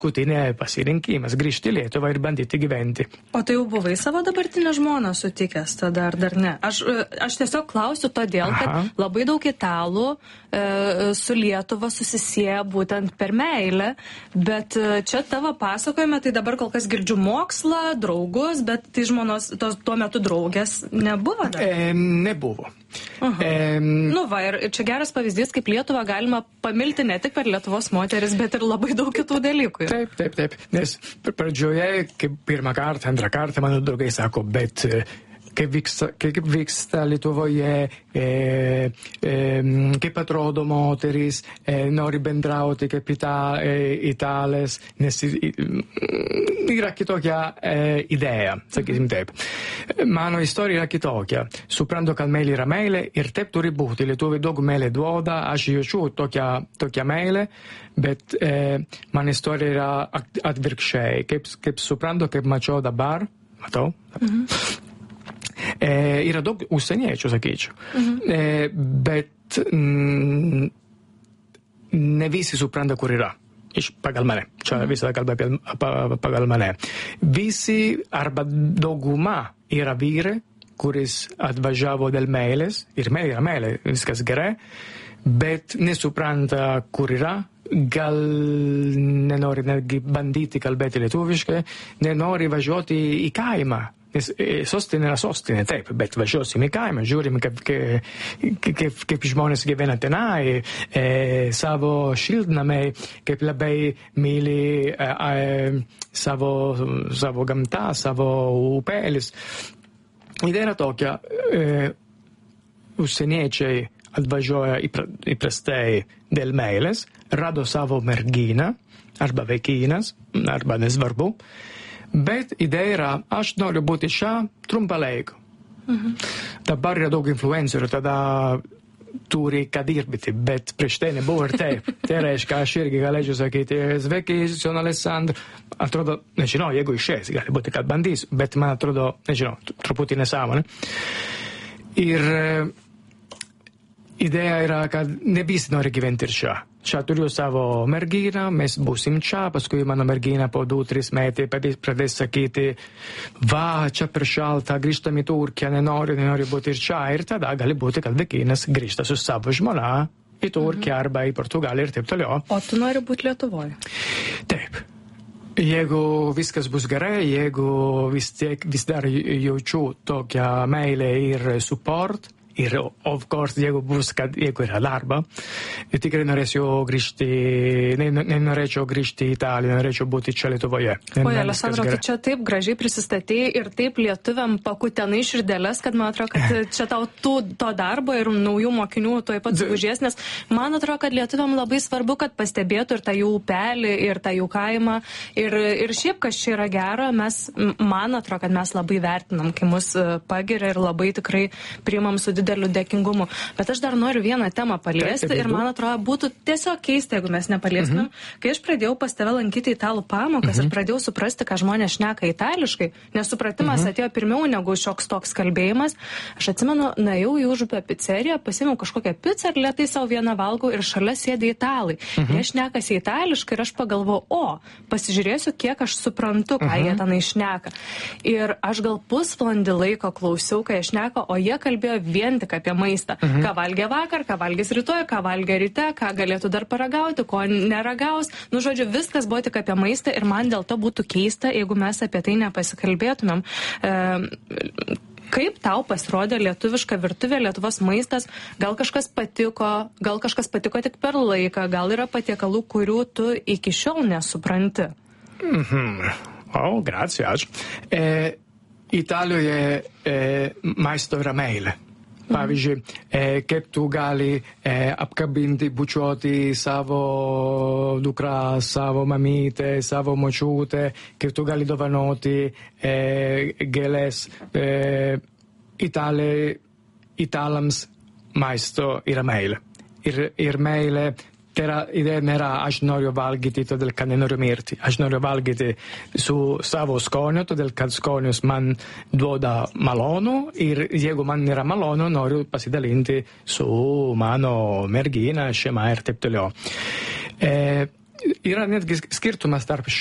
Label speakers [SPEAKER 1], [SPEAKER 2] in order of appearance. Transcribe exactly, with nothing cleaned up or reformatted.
[SPEAKER 1] paskutinė pasirinkimas grįžti į Lietuvą ir bandyti gyventi.
[SPEAKER 2] O tai jau buvai savo dabartinę žmoną sutikęs tada ar dar ne? Aš, aš tiesiog klausiu todėl, Aha. kad labai daug italų e, su Lietuva susisieja būtent per meilę, bet čia tavo pasakojime, tai dabar kol kas girdžiu mokslą, draugus, bet tai žmonos tos, tuo metu draugės nebuvo dar?
[SPEAKER 1] E, nebuvo.
[SPEAKER 2] E, nu va, ir čia geras pavyzdys, kaip Lietuvą galima pamilti ne tik per Lietuvos moteris, bet ir labai daug kitų dalykų.
[SPEAKER 1] Taip, taip, taip. Nes pradžioje, kaip pirmą kartą, antrą kartą, mano draugai sako, bet kaip vyksta, kaip vyksta Lietuvoje, e, e, kaip atrodo moteris, e, nori bendrauti kaip ita, e, italės, nes yra kitokia e, idėja, sakysim taip. Mano istorija yra kitokia. Suprantu, kad meilė yra meilė ir taip turi būti. Lietuvai daug meilė duoda, aš jaučiu tokią, tokią meilę, bet e, mano istorija yra atvirkščiai. Kaip, kaip suprantu, kaip mačiau dabar, matau, mhm. E, yra daug užsieniečių, sakyčiau. Mhm. E, bet mm, ne visi supranta, kur yra. Iš pagal mane. Čia mhm. visada kalba apie pagal mane. Visi arba dauguma yra vyrai, kuris atvažiavo dėl meilės, ir meilė yra meilė, viskas gerai, bet nesupranta, kur yra, gal nenori netgi bandyti kalbėti lietuviškai, nenori važiuoti į kaimą. Nes sostinė yra sostinė, taip, bet važiuosim į kaimą, žiūrim, kaip, kaip, kaip, kaip žmonės gyvena tenai, e, savo šiltnamiai, kaip labai myli e, e, savo, savo gamtą, savo upelis. Idėja yra tokia, e, užsieniečiai atvažiuoja įprastai dėl meilės, rado savo merginą, arba vaikinas, arba nesvarbu, bet idėja yra, aš noriu būti čia trumpą laiką. Mhm. Dabar yra daug influencerių, tada turi ką dirbti, bet prieš tai nebuvo ir taip. Tai reiškia, aš irgi galėčiau sakyti, sveiki, sono Alessandro. Atrodo, nežinau, jeigu išės, gali būti, kad bandys, bet man atrodo, nežinau, truputį nesąmonė. Ir idėja yra, kad ne visi nori gyventi ir čia. Čia turiu savo merginą, mes būsim čia, paskui mano mergina po du tris metai pradės sakyti, va, čia per šalta, grįžtam į Turkiją, nenori, nenori būti ir čia, ir tada gali būti, kad vaikinas grįžta su savo žmona į Turkiją mhm. arba į Portugaliją ir taip toliau.
[SPEAKER 2] O tu nori būti Lietuvoje?
[SPEAKER 1] Taip. Jeigu viskas bus gerai, jeigu vis tiek vis dar jaučiu tokią meilę ir support, ir, of course, jeigu bus, kad jeigu yra darba, tikrai norėsiu grįžti, nenorėčiau grįžti į Italiją, norėčiau būti čia Lietuvoje.
[SPEAKER 2] Oi, Alessandro, tu čia taip gražiai prisistatėjai ir taip lietuviam pakutenai širdelės, kad man atrodo, kad čia tau tų, to darbo ir naujų mokinių tuoj pat sugužės, nes man atrodo, kad lietuviam labai svarbu, kad pastebėtų ir tą jų upelį, ir tą jų kaimą, ir, ir šiaip, kas čia yra gero, mes, man atrodo, kad mes labai vertinam, kai mus pagiria ir labai tikrai priimam su dideliu dėkingumu. Bet aš dar noriu vieną temą paliesti ir man atrodo būtų tiesiog keista, jeigu mes nepaliestumėm. Mhm. Kai aš pradėjau pas tave lankyti italų pamokas mhm. ir pradėjau suprasti, ką žmonės šneka itališkai, nes supratimas mhm. atėjo pirmiau negu šioks toks kalbėjimas. Aš atsimenu, nuėjau į Užupio pizzeriją, pasiėmiau kažkokią pizzą ir lėtai savo vieną valgau ir šalia sėdi italai. Mhm. Jie šnekasi itališkai ir aš pagalvojau, o, pasižiūrėsiu, kiek aš suprantu, ką mhm. jie tenai šneka. Ir aš gal pusvalandį laiko klausiau, ką jie šneka, o jie kalbėjo vien tik apie maistą. Mhm. Ką valgė vakar, ką valgys rytoj, ką valgė ryte, ką galėtų dar paragauti, ko neragaus. Nu, žodžiu, viskas buvo tik apie maistą ir man dėl to būtų keista, jeigu mes apie tai nepasikalbėtumėm. E, kaip tau pasirodė lietuviška virtuvė, Lietuvos maistas? Gal kažkas patiko, gal kažkas patiko tik per laiką, gal yra patiekalų, kurių tu iki šiol nesupranti?
[SPEAKER 1] Mhm. O, grazie, ačiū. E, Italijoje e, maisto yra meilė. Pavyzdžiui, e, kaip tu gali e, apkabinti, bučiuoti savo dukrą, savo mamytę, savo močiutę, kaip tu gali dovanoti e, gėlės. E, Italai, italams maisto yra meilė. Ir, ir meilė, tai yra, idėja nėra, aš noriu valgyti, todėl kad nenoriu mirti. Aš noriu valgyti su savo skoniu, todėl kad skonius man duoda malonu ir jeigu man nėra malonu, noriu pasidalinti su mano mergina, šeima ir taip toliau. E, yra netgi skirtumas tarp